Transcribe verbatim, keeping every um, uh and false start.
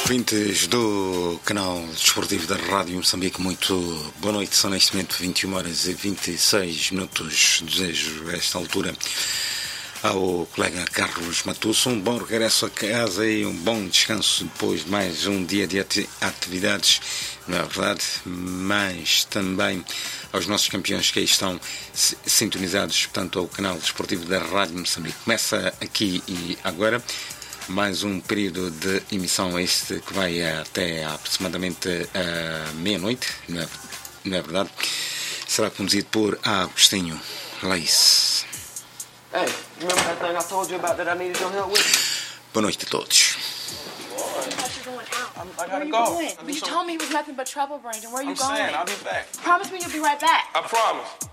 Ouvintes do canal desportivo da Rádio Moçambique, muito boa noite. São neste momento vinte e uma horas e vinte e seis minutos. Desejo, a esta altura, ao colega Carlos Matusso um bom regresso a casa e um bom descanso depois de mais um dia de atividades, não é verdade? Mas também aos nossos campeões que aí estão sintonizados, portanto, ao canal desportivo da Rádio Moçambique. Começa aqui e agora mais um período de emissão, este que vai até aproximadamente a meia-noite, não é, não é verdade? Será conduzido por Agostinho Leis. Hey, remember that thing I told you about that I needed your help with? Boa noite a todos. I'm, I gotta Where are you go. going? But you told me it was nothing but trouble, Brandon. Where are you I'm going? saying I'll be back. Promise me you'll be right back. I promise.